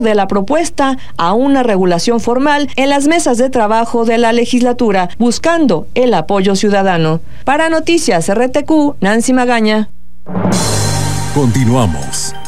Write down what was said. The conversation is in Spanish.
de la propuesta a una regulación formal en las mesas de trabajo de la legislatura, buscando el apoyo ciudadano. Para Noticias RTQ, Nancy Magaña. Continuamos.